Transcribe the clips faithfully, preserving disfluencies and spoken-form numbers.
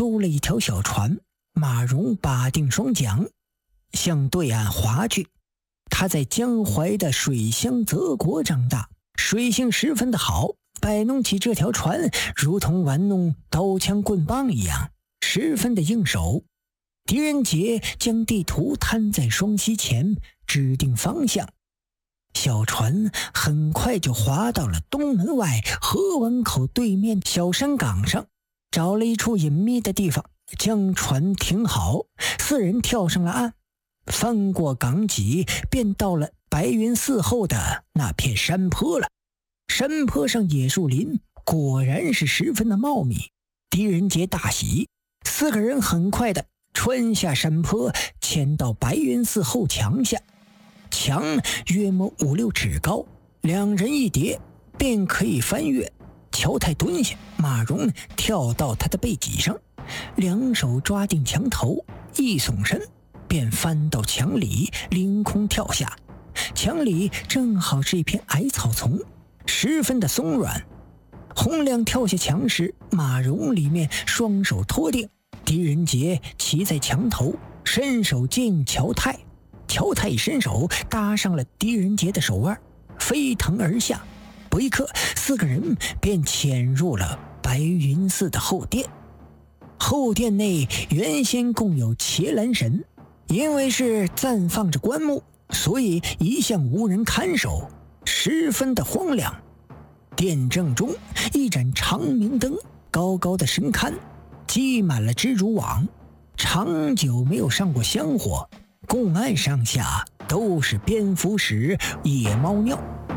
租了一条小船，马荣把定双桨，向对岸划去。他在江淮的水乡泽国长大，水性十分的好，摆弄起这条船如同玩弄刀枪棍棒一样，十分的应手。狄仁杰将地图摊在双膝前，指定方向。小船很快就划到了东门外河湾口对面小山岗上，找了一处隐秘的地方，将船停好，四人跳上了岸，翻过港脊，便到了白云寺后的那片山坡了。山坡上野树林果然是十分的茂密，狄仁杰大喜，四个人很快的穿下山坡，潜到白云寺后墙下。墙约莫五六尺高，两人一叠便可以翻越。乔太蹲下，马荣跳到他的背脊上，两手抓定墙头，一耸身便翻到墙里，凌空跳下。墙里正好是一片矮草丛，十分的松软。洪亮跳下墙时，马荣里面双手托定，狄仁杰骑在墙头，伸手接应乔太。乔太一伸手搭上了狄仁杰的手腕，飞腾而下。不一刻，四个人便潜入了白云寺的后殿。后殿内原先共有伽蓝神，因为是暂放着棺木，所以一向无人看守，十分的荒凉。殿正中一盏长明灯高高的升看，积满了蜘蛛网，长久没有上过香火，供案上下都是蝙蝠屎、野猫尿。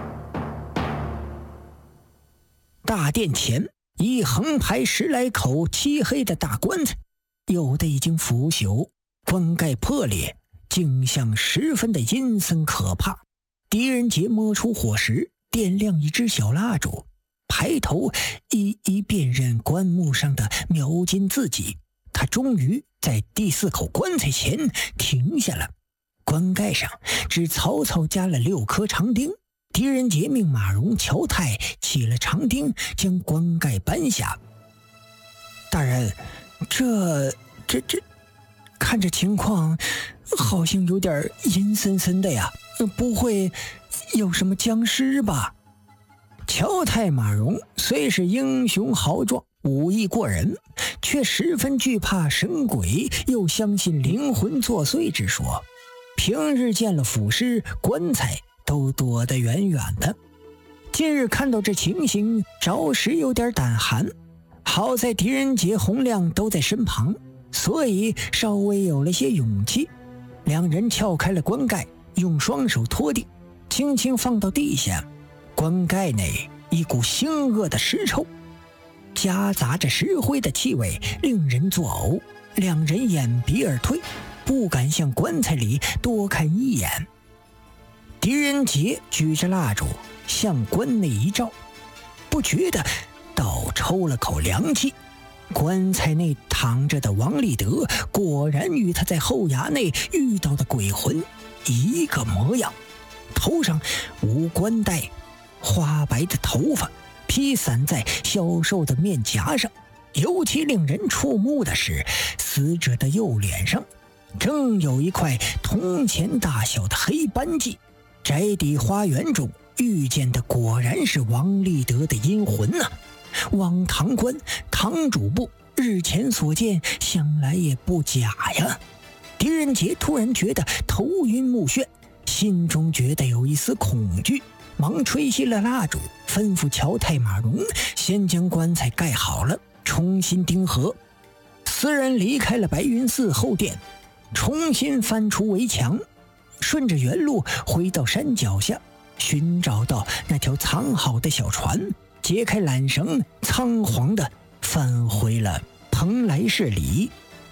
大殿前一横排十来口漆黑的大棺材，有的已经腐朽，棺盖破裂，景象十分的阴森可怕。狄仁杰摸出火石，点亮一支小蜡烛，抬头一一辨认棺木上的描金字迹。他终于在第四口棺材前停下了，棺盖上只草草加了六颗长钉。狄仁杰命马荣、乔太起了长钉，将棺盖搬下。大人，这这这看着情况好像有点阴森森的呀，不会有什么僵尸吧？乔太、马荣虽是英雄豪壮，武艺过人，却十分惧怕神鬼，又相信灵魂作祟之说，平日见了腐尸、棺材都躲得远远的。今日看到这情形，着实有点胆寒。好在狄仁杰、洪亮都在身旁，所以稍微有了些勇气。两人撬开了棺盖，用双手托定，轻轻放到地下。棺盖内一股腥恶的尸臭，夹杂着石灰的气味，令人作呕。两人掩鼻而退，不敢向棺材里多看一眼。狄仁杰举着蜡烛向棺内一照，不觉得倒抽了口凉气。棺材内躺着的王立德果然与他在后衙内遇到的鬼魂一个模样，头上无冠带，花白的头发披散在消瘦的面颊上。尤其令人触目的是，死者的右脸上正有一块铜钱大小的黑斑迹。宅邸花园中遇见的果然是王立德的阴魂呐、啊！王堂官、堂主簿日前所见，想来也不假呀。狄仁杰突然觉得头晕目眩，心中觉得有一丝恐惧，忙吹熄了蜡烛，吩咐乔太、马荣先将棺材盖好了，重新钉合。四人离开了白云寺后殿，重新翻出围墙，顺着原路回到山脚下，寻找到那条藏好的小船，解开缆绳，仓皇地返回了蓬莱市里。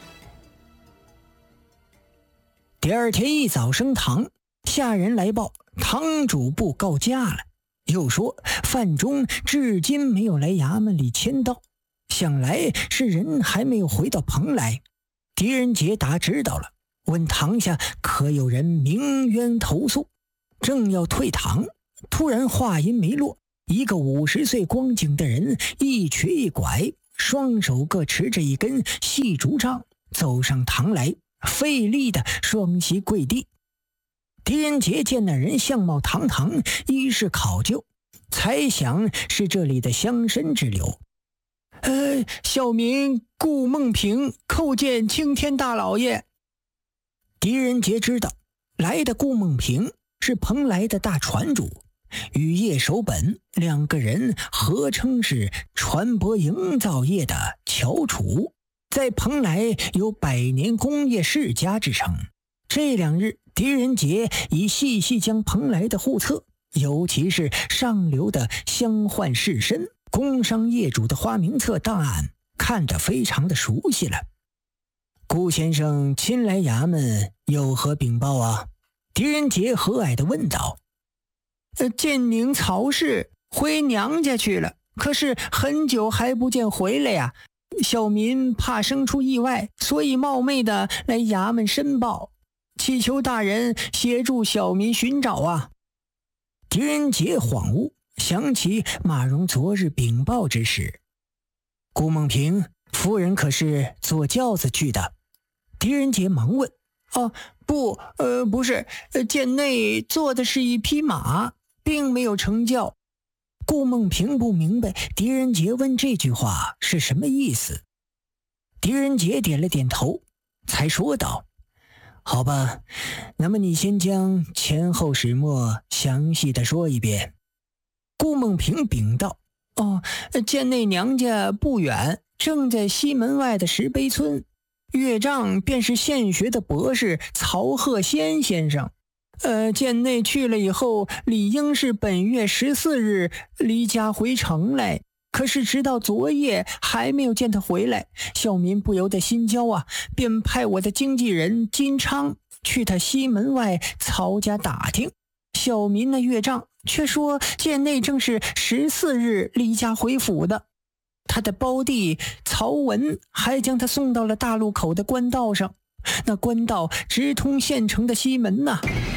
第二天一早升堂，下人来报堂主簿告假了，又说范中至今没有来衙门里签到，想来是人还没有回到蓬莱。狄仁杰答知道了，问堂下可有人鸣冤投诉。正要退堂，突然话音没落，一个五十岁光景的人一瘸一拐双手各持着一根细竹杖，走上堂来，费力的双膝跪地。狄仁杰见那人相貌堂堂，衣饰考究，猜想是这里的乡绅之流。呃，小民顾梦平叩见青天大老爷。狄仁杰知道来的顾梦平是蓬莱的大船主，与叶守本两个人合称是船舶营造业的翘楚，在蓬莱有百年工业世家之称。这两日狄仁杰已细细将蓬莱的户册，尤其是上流的乡宦士绅、工商业主的花名册档案看得非常的熟悉了。顾先生亲来衙门有何禀报啊？狄仁杰和蔼地问道。呃，建宁曹氏回娘家去了，可是很久还不见回来呀、啊。小民怕生出意外，所以冒昧的来衙门申报，祈求大人协助小民寻找啊。狄仁杰恍悟，想起马荣昨日禀报之事。顾梦平夫人可是坐轿子去的？狄仁杰忙问。哦，不，呃，不是，呃，贱内坐的是一匹马，并没有乘轿。顾梦平不明白狄仁杰问这句话是什么意思。狄仁杰点了点头，才说道：好吧，那么你先将前后始末详细的说一遍。顾梦平禀道：哦，贱内娘家不远，正在西门外的石碑村，岳丈便是现学的博士曹鹤仙先生。呃，贱内去了以后，理应是本月十四日离家回城来，可是直到昨夜还没有见他回来，小民不由得心焦啊，便派我的经纪人金昌去他西门外曹家打听。小民的岳丈却说贱内正是十四日离家回府的，他的胞弟曹文还将他送到了大路口的官道上，那官道直通县城的西门呐、啊。